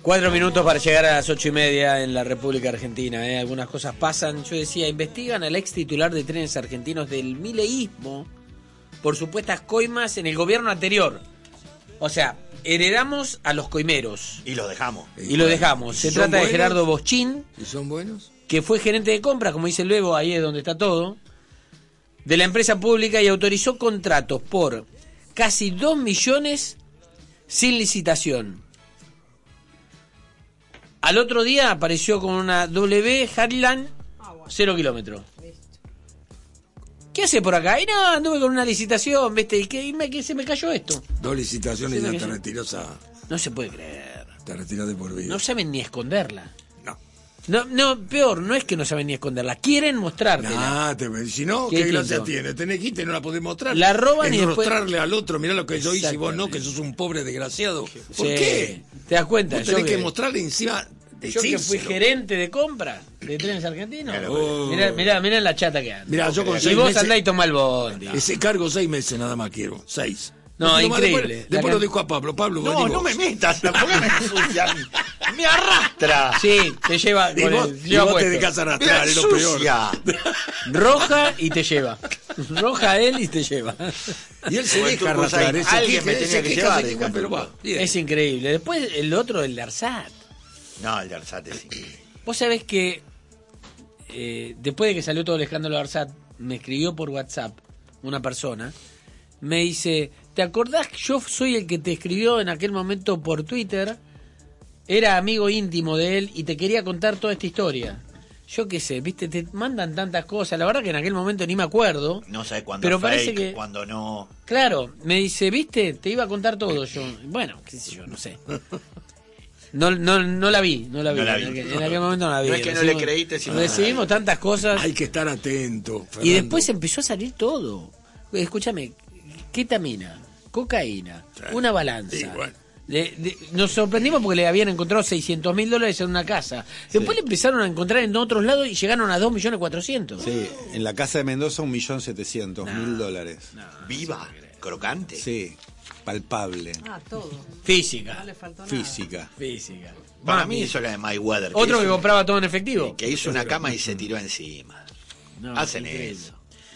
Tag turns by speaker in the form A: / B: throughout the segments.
A: 4 minutos para llegar a las 8:30 en la República Argentina. Algunas cosas pasan. Yo decía, investigan al ex titular de Trenes Argentinos del mileísmo por supuestas coimas en el gobierno anterior. O sea, heredamos a los coimeros.
B: Y los dejamos.
A: Se trata de Gerardo Boschín.
C: ¿Y son buenos?
A: Que fue gerente de compras, como dice luego, ahí es donde está todo, de la empresa pública y autorizó contratos por casi 2 millones sin licitación. Al otro día apareció con una W Harland 0 kilómetros. ¿Qué hace por acá? Y no, anduve con una licitación, ¿viste? Y se me cayó esto.
C: 2 licitaciones y ya te retiró
A: No se puede creer.
C: Te retiró de por vida.
A: No saben ni esconderla. No, peor, no es que no saben ni esconderla, quieren mostrártela.
C: Si no, ¿qué gracia tiene? Tenés que irte y no la podés mostrar.
A: La roban y después...
C: mostrarle al otro, mirá lo que yo hice y vos no, que sos un pobre desgraciado. ¿Por qué?
A: ¿Te das cuenta?
C: Vos tenés que mostrarle encima...
A: Yo que fui gerente de compra de Trenes Argentinos. Mirá la chata que anda.
C: Mirá, yo con 6 meses...
A: Y vos andá y tomá el bondi.
C: Ese cargo 6 meses nada más quiero. 6.
A: No, increíble.
C: Después lo dijo a Pablo.
B: No me metas. ¿Por qué me ensucias? Me arrastra.
A: Sí, te lleva.
C: Y vos te dejás arrastrar, es lo peor.
A: Roja y te lleva. Roja él y te lleva.
C: Y él se deja arrastrar.
B: Alguien me tenía que llevar.
C: Pero va.
A: Es increíble. Después el otro, el de Arsat.
B: No, el de Arsat es increíble.
A: Vos sabés que después de que salió todo el escándalo de Arsat, me escribió por WhatsApp una persona. Me dice, ¿te acordás que yo soy el que te escribió en aquel momento por Twitter? Era amigo íntimo de él y te quería contar toda esta historia. Yo qué sé, viste, te mandan tantas cosas. La verdad que en aquel momento ni me acuerdo.
B: No sé cuándo
A: pero
B: fake,
A: parece que
B: cuándo no.
A: Claro, me dice, viste, te iba a contar todo yo. Bueno, qué sé yo, no sé. No la vi. En aquel momento no la vi.
B: No es que no le creíste, sino
A: recibimos tantas cosas.
C: Hay que estar atento, Fernando.
A: Y después empezó a salir todo. Escúchame, ketamina, cocaína, una balanza. Sí, bueno. Nos sorprendimos porque le habían encontrado $600.000 en una casa. Después le empezaron a encontrar en otros lados y llegaron a 2.400.000.
D: Sí, en la casa de Mendoza $1.700.000.
B: No. Viva, crocante.
D: Sí, palpable.
E: Todo.
A: Física.
E: No le faltó nada.
D: Física.
B: Para mí eso era de Mayweather.
A: Otro que compraba todo en efectivo.
B: Que hizo una cama y se tiró encima. Hacen eso.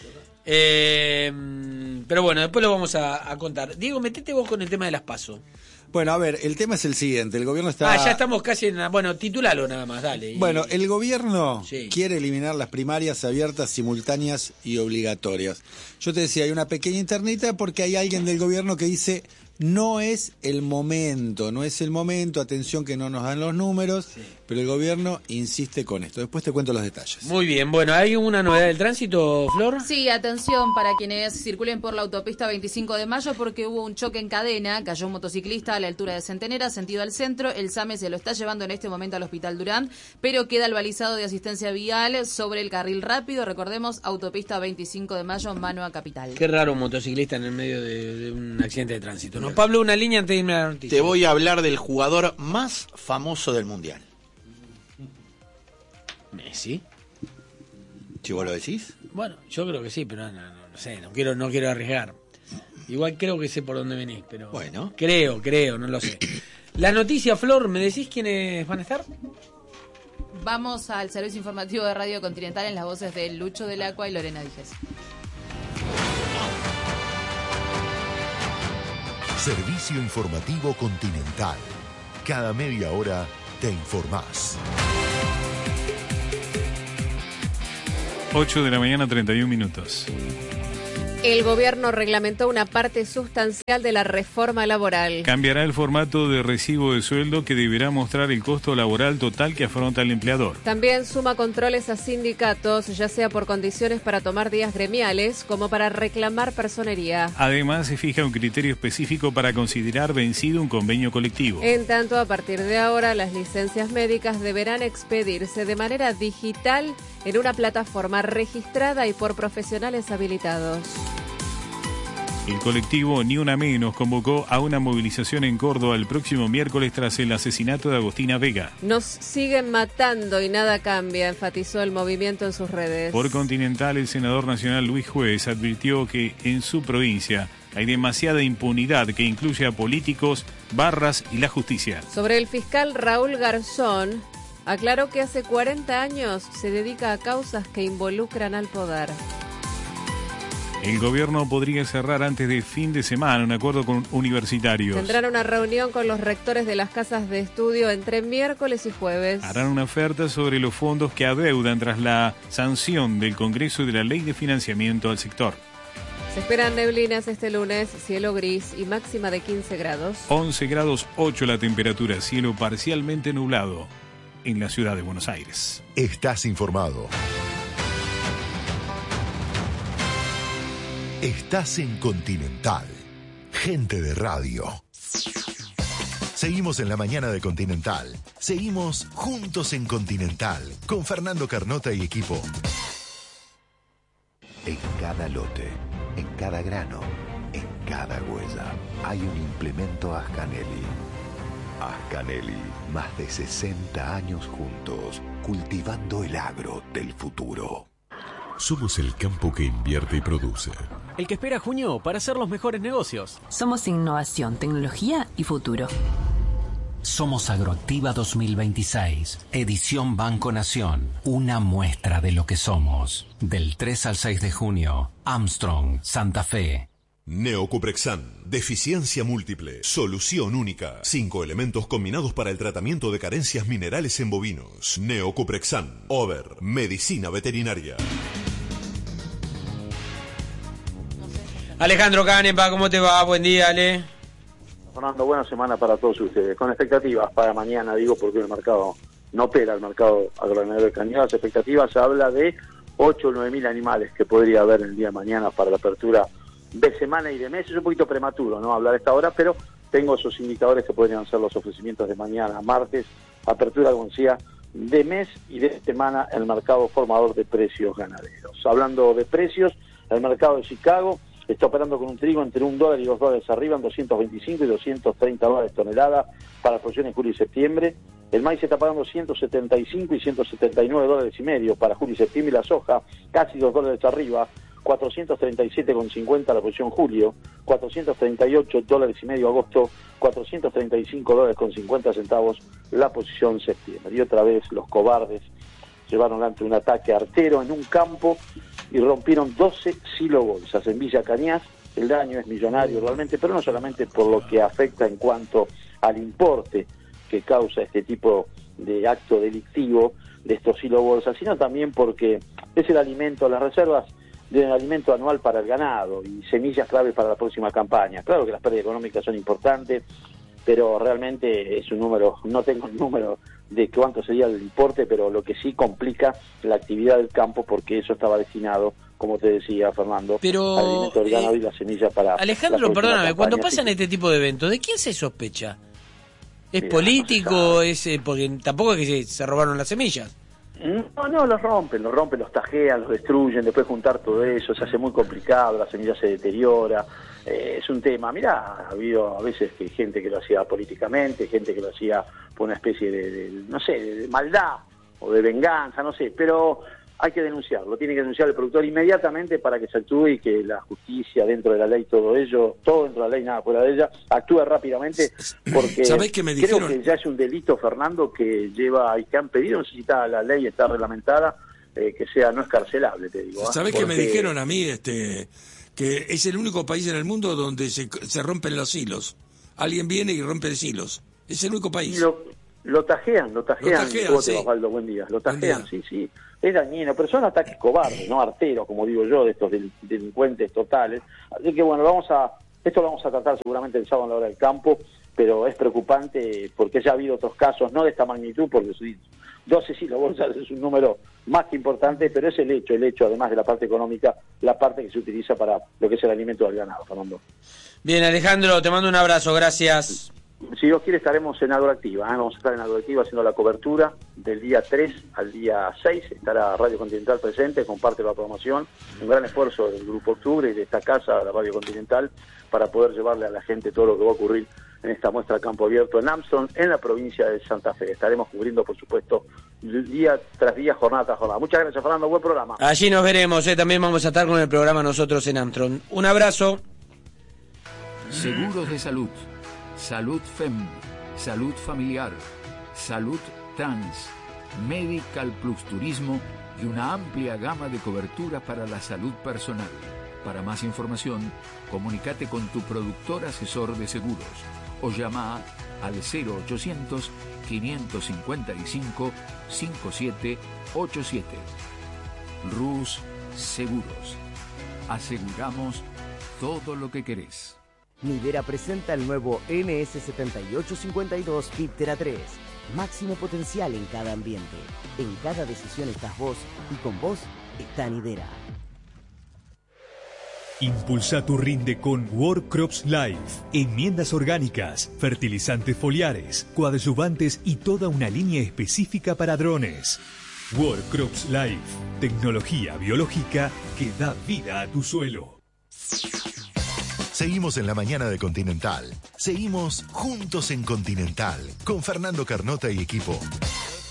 A: Pero bueno, después lo vamos a contar. Diego, metete vos con el tema de las PASO.
D: Bueno, a ver, el tema es el siguiente. El gobierno está...
A: ya estamos casi en... Bueno, titulalo nada más, dale.
D: Bueno, el gobierno quiere eliminar las primarias abiertas, simultáneas y obligatorias. Yo te decía, hay una pequeña internita porque hay alguien del gobierno que dice... No es el momento, atención que no nos dan los números, pero el gobierno insiste con esto. Después te cuento los detalles.
A: Muy bien, bueno, ¿hay una novedad del tránsito, Flor?
E: Sí, atención para quienes circulen por la autopista 25 de mayo porque hubo un choque en cadena, cayó un motociclista a la altura de Centenera, sentido al centro, el SAME se lo está llevando en este momento al Hospital Durán, pero queda el balizado de asistencia vial sobre el carril rápido, recordemos, autopista 25 de mayo, mano a Capital.
A: Qué raro un motociclista en el medio de un accidente de tránsito, ¿no? Pablo, una línea antes de irme a la noticia.
B: Te voy a hablar del jugador más famoso del Mundial.
A: ¿Messi?
B: ¿Si vos lo decís?
A: Bueno, yo creo que sí, pero no sé, no quiero arriesgar. Igual creo que sé por dónde venís, pero...
B: Bueno.
A: Creo, no lo sé. La noticia, Flor, ¿me decís quiénes van a estar?
E: Vamos al servicio informativo de Radio Continental en las voces de Lucho del Acua y Lorena Díez.
F: Servicio informativo Continental. Cada media hora te informás.
G: 8 de la mañana, 31 minutos.
H: El gobierno reglamentó una parte sustancial de la reforma laboral.
G: Cambiará el formato de recibo de sueldo que deberá mostrar el costo laboral total que afronta el empleador.
H: También suma controles a sindicatos, ya sea por condiciones para tomar días gremiales como para reclamar personería.
G: Además, se fija un criterio específico para considerar vencido un convenio colectivo.
H: En tanto, a partir de ahora, las licencias médicas deberán expedirse de manera digital en una plataforma registrada y por profesionales habilitados.
G: El colectivo Ni Una Menos convocó a una movilización en Córdoba el próximo miércoles tras el asesinato de Agostina Vega.
H: Nos siguen matando y nada cambia, enfatizó el movimiento en sus redes.
G: Por Continental, el senador nacional Luis Juez advirtió que en su provincia hay demasiada impunidad que incluye a políticos barras y la justicia.
H: Sobre el fiscal Raúl Garzón, aclaró que hace 40 años se dedica a causas que involucran al poder.
G: El gobierno podría cerrar antes de fin de semana un acuerdo con universitarios.
H: Tendrán una reunión con los rectores de las casas de estudio entre miércoles y jueves.
G: Harán una oferta sobre los fondos que adeudan tras la sanción del Congreso de la Ley de Financiamiento al sector.
H: Se esperan neblinas este lunes, cielo gris y máxima de 15 grados.
G: 11 grados 8 la temperatura, cielo parcialmente nublado en la ciudad de Buenos Aires.
F: Estás informado. Estás en Continental. Gente de radio. Seguimos en la mañana de Continental. Seguimos juntos en Continental con Fernando Carnota y equipo. En cada lote, en cada grano, en cada huella, hay un implemento Ascanelli. Ascanelli, más de 60 años juntos, cultivando el agro del futuro.
I: Somos el campo que invierte y produce.
J: El que espera junio para hacer los mejores negocios.
K: Somos innovación, tecnología y futuro.
L: Somos Agroactiva 2026, edición Banco Nación. Una muestra de lo que somos. Del 3 al 6 de junio, Armstrong, Santa Fe.
M: Neocuprexan, deficiencia múltiple, solución única. 5 elementos combinados para el tratamiento de carencias minerales en bovinos. Neocuprexan, Over, medicina veterinaria.
A: Alejandro Canepa, ¿cómo te va? Buen día, Ale.
N: Fernando, buena semana para todos ustedes. Con expectativas para mañana, digo, porque el mercado no opera, el mercado agroganadero de Cañada. Las expectativas, se habla de 8 o 9 mil animales que podría haber el día de mañana para la apertura de semana y de mes. Es un poquito prematuro, ¿no?, hablar a esta hora, pero tengo esos indicadores que podrían ser los ofrecimientos de mañana, martes, apertura, como decía, de mes y de semana en el mercado formador de precios ganaderos. Hablando de precios, el mercado de Chicago está operando con un trigo entre $1 y $2 arriba, en 225 y 230 dólares tonelada para producción en julio y septiembre. El maíz se está pagando 175 y 179 dólares y medio para julio y septiembre, y la soja casi $2 arriba, 437,50 la posición julio, 438 dólares y medio agosto, 435 dólares con 50 centavos la posición septiembre. Y otra vez los cobardes llevaron ante un ataque artero en un campo y rompieron 12 silobolsas en Villa Cañas. El daño es millonario realmente, pero no solamente por lo que afecta en cuanto al importe que causa este tipo de acto delictivo de estos silobolsas, sino también porque es el alimento, las reservas de alimento anual para el ganado y semillas clave para la próxima campaña. Claro que las pérdidas económicas son importantes, pero realmente es un número, no tengo el número de cuánto sería el importe, pero lo que sí complica la actividad del campo, porque eso estaba destinado, como te decía Fernando,
A: pero,
N: al alimento del ganado y la semilla para...
A: Alejandro, perdóname, cuando pasan este tipo de eventos, ¿de quién se sospecha? ¿Es político? ¿Es porque tampoco es que se robaron las semillas?
N: No, los rompen, los tajean, los destruyen, después juntar todo eso, se hace muy complicado, la semilla se deteriora, es un tema. Mirá, ha habido a veces que gente que lo hacía políticamente, gente que lo hacía por una especie de no sé, de maldad o de venganza, no sé, pero hay que denunciarlo, tiene que denunciar el productor inmediatamente para que se actúe y que la justicia, dentro de la ley, todo ello, todo dentro de la ley, nada fuera de ella, actúe rápidamente, porque
C: ¿sabés qué me dijeron?
N: Creo que ya es un delito, Fernando, que lleva y que han pedido, no sé si está la ley, está reglamentada, que sea no escarcelable, te digo.
C: ¿Sabés qué me dijeron a mí? Que es el único país en el mundo donde se rompen los hilos. Alguien viene y rompe hilos. Es el único país.
N: Lo tajean. ¿Cómo te va, Osvaldo? Buen día. Lo tajean, sí. Es dañino, pero son ataques cobardes, no arteros, como digo yo, de estos delincuentes totales. Así que bueno, esto lo vamos a tratar seguramente el sábado a la hora del campo, pero es preocupante porque ya ha habido otros casos, no de esta magnitud, porque 12 silobolsas es un número más que importante, pero es el hecho, además de la parte económica, la parte que se utiliza para lo que es el alimento del ganado, Fernando.
A: Bien, Alejandro, te mando un abrazo, gracias.
N: Si Dios quiere, estaremos en Agroactiva, vamos a estar en Agroactiva haciendo la cobertura del día 3 al día 6, estará Radio Continental presente, comparte la programación, un gran esfuerzo del Grupo Octubre y de esta casa, la Radio Continental, para poder llevarle a la gente todo lo que va a ocurrir en esta muestra a campo abierto en Armstrong, en la provincia de Santa Fe. Estaremos cubriendo, por supuesto, día tras día, jornada tras jornada. Muchas gracias, Fernando, buen programa.
A: Allí nos veremos, también vamos a estar con el programa nosotros en Armstrong. Un abrazo.
O: Seguros de salud. salud FEM, salud familiar, salud trans, Medical Plus Turismo y una amplia gama de cobertura para la salud personal. Para más información, comunícate con tu productor asesor de seguros o llama al 0800-555-5787. Rus Seguros. Aseguramos todo lo que querés.
P: Nidera presenta el nuevo NS7852 Piptera 3. Máximo potencial en cada ambiente. En cada decisión estás vos y con vos está Nidera.
Q: Impulsa tu rinde con World Crops Life. Enmiendas orgánicas, fertilizantes foliares, coadyuvantes y toda una línea específica para drones. World Crops Life. Tecnología biológica que da vida a tu suelo.
R: Seguimos en la mañana de Continental. Seguimos juntos en Continental con Fernando Carnota y equipo.